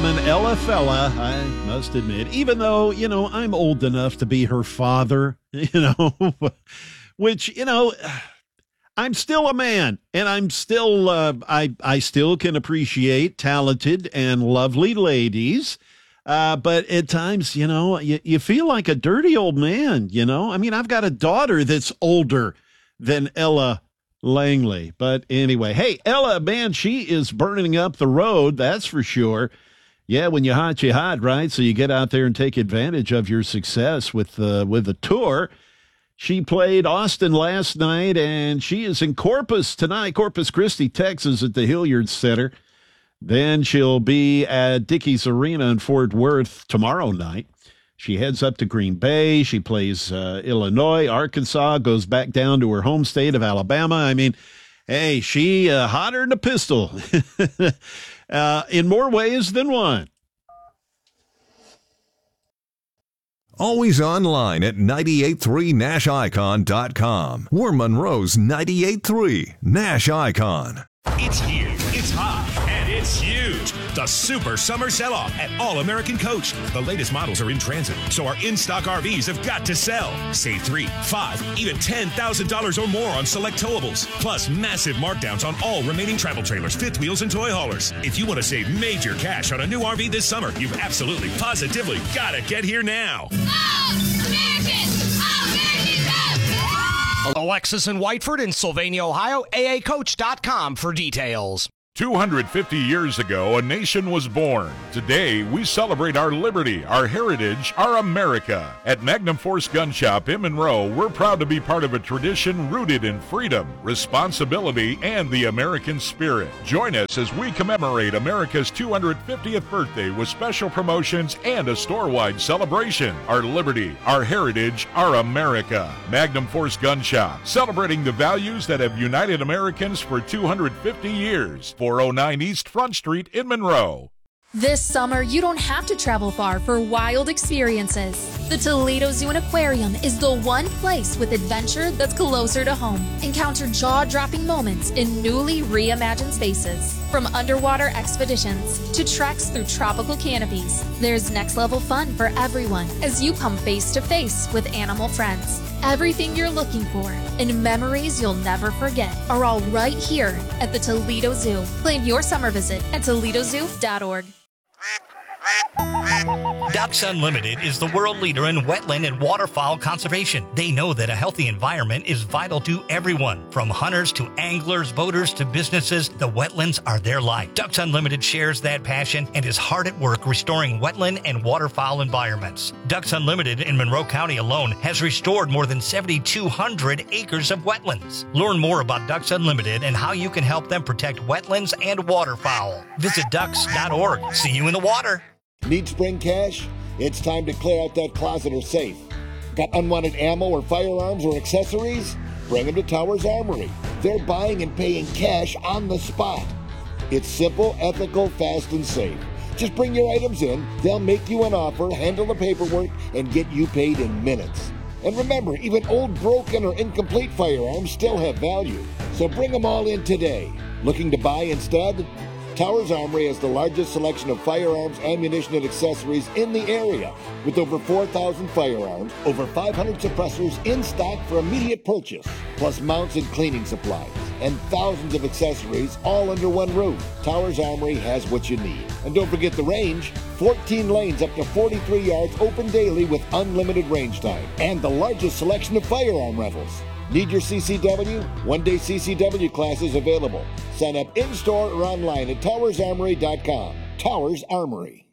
an Ella fella, I must admit, even though, I'm old enough to be her father, which, I'm still a man, and I'm still, I still can appreciate talented and lovely ladies. But at times, you feel like a dirty old man, I mean, I've got a daughter that's older than Ella Langley. But anyway, hey, Ella, man, she is burning up the road, that's for sure. Yeah, when you're hot, right? So you get out there and take advantage of your success with the tour. She played Austin last night, and she is in Corpus tonight, Corpus Christi, Texas, at the Hilliard Center. Then she'll be at Dickies Arena in Fort Worth tomorrow night. She heads up to Green Bay. She plays Illinois, Arkansas, goes back down to her home state of Alabama. I mean, hey, she hotter than a pistol in more ways than one. Always online at 983nashicon.com. We're Monroe's 98.3 Nash Icon. It's here, it's hot, and it's huge. The Super Summer Sell-Off at All American Coach. The latest models are in transit, so our in-stock RVs have got to sell. Save $3, $5, even $10,000 or more on select towables. Plus massive markdowns on all remaining travel trailers, fifth wheels, and toy haulers. If you want to save major cash on a new RV this summer, you've absolutely, positively got to get here now. Alexis in Whiteford in Sylvania, Ohio, aacoach.com for details. 250 years ago, a nation was born. Today, we celebrate our liberty, our heritage, our America. At Magnum Force Gun Shop in Monroe, we're proud to be part of a tradition rooted in freedom, responsibility, and the American spirit. Join us as we commemorate America's 250th birthday with special promotions and a store-wide celebration. Our liberty, our heritage, our America. Magnum Force Gun Shop, celebrating the values that have united Americans for 250 years. 409 East Front Street in Monroe. This summer, you don't have to travel far for wild experiences. The Toledo Zoo and Aquarium is the one place with adventure that's closer to home. Encounter jaw-dropping moments in newly reimagined spaces. From underwater expeditions to treks through tropical canopies, there's next-level fun for everyone as you come face-to-face with animal friends. Everything you're looking for and memories you'll never forget are all right here at the Toledo Zoo. Plan your summer visit at toledozoo.org. Ducks Unlimited is the world leader in wetland and waterfowl conservation. They know that a healthy environment is vital to everyone. From hunters to anglers, boaters to businesses, the wetlands are their life. Ducks Unlimited shares that passion and is hard at work restoring wetland and waterfowl environments. Ducks Unlimited in Monroe County alone has restored more than 7,200 acres of wetlands. Learn more about Ducks Unlimited and how you can help them protect wetlands and waterfowl. Visit ducks.org. See you in the water. Need spring cash? It's time to clear out that closet or safe. Got unwanted ammo or firearms or accessories? Bring them to Towers Armory. They're buying and paying cash on the spot. It's simple, ethical, fast, and safe. Just bring your items in, they'll make you an offer, handle the paperwork, and get you paid in minutes. And remember, even old, broken, or incomplete firearms still have value. So bring them all in today. Looking to buy instead? Towers Armory has the largest selection of firearms, ammunition, and accessories in the area. With over 4,000 firearms, over 500 suppressors in stock for immediate purchase, plus mounts and cleaning supplies, and thousands of accessories all under one roof. Towers Armory has what you need. And don't forget the range. 14 lanes up to 43 yards open daily with unlimited range time. And the largest selection of firearm rentals. Need your CCW? One-day CCW classes available. Sign up in-store or online at towersarmory.com. Towers Armory.